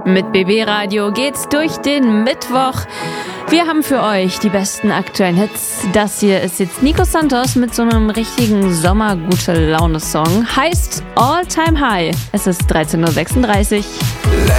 Mit BB Radio geht's durch den Mittwoch. Wir haben für euch die besten aktuellen Hits. Das hier ist jetzt Nico Santos mit so einem richtigen Sommer-Gute-Laune-Song. Heißt All Time High. Es ist 13:36 Uhr.